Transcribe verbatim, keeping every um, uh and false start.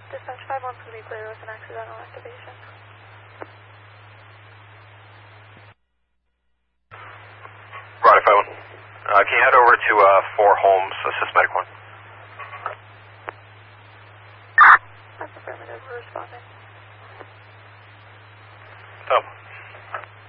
Dispatch five one can be clear with an accidental activation. Right, five one. Uh, can you head over to uh, four Holmes, assist medic one? That's affirmative, we're responding.